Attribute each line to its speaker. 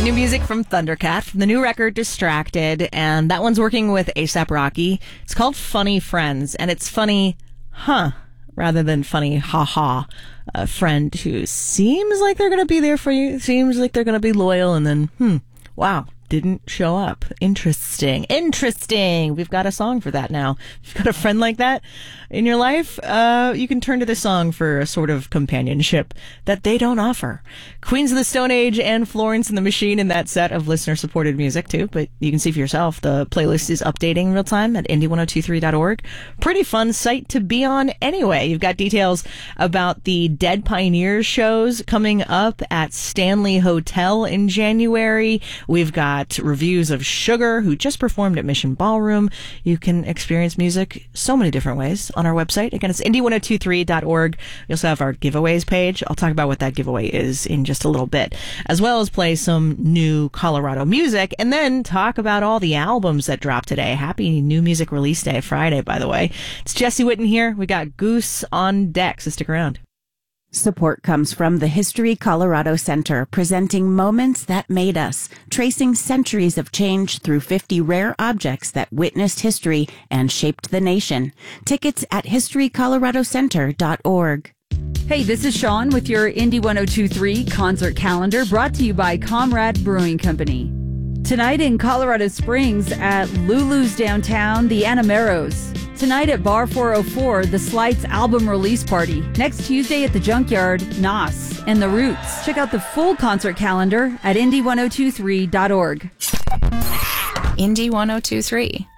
Speaker 1: New music from Thundercat, from the new record Distracted, and that one's working with A$AP Rocky. It's called Funny Friends, and it's funny, rather than funny, ha-ha. A friend who seems like they're going to be there for you, seems like they're going to be loyal, and then, wow, didn't show up. Interesting. We've got a song for that now. If you've got a friend like that in your life, you can turn to this song for a sort of companionship that they don't offer. Queens of the Stone Age and Florence and the Machine in that set of listener-supported music, too. But you can see for yourself. The playlist is updating in real time at indie1023.org. Pretty fun site to be on anyway. You've got details about the Dead Pioneers shows coming up at Stanley Hotel in January. We've got reviews of Sugar, who just performed at Mission Ballroom. You can experience music so many different ways on our website. Again, it's indie1023.org. We also have our giveaways page. I'll talk about what that giveaway is in just a little bit, as well as play some new Colorado music and then talk about all the albums that dropped today. Happy New Music Release Day, Friday, by the way. It's Jesse Witten here. We got Goose on deck, so stick around.
Speaker 2: Support comes from the History Colorado Center, presenting Moments That Made Us, tracing centuries of change through 50 rare objects that witnessed history and shaped the nation. Tickets at historycoloradocenter.org.
Speaker 3: Hey, this is Sean with your Indie 1023 concert calendar, brought to you by Comrade Brewing Company. Tonight in Colorado Springs at Lulu's Downtown, the Anameros. Tonight at Bar 404, the Slights album release party. Next Tuesday at the Junkyard, Nas and The Roots. Check out the full concert calendar at indie1023.org.
Speaker 4: Indie 1023.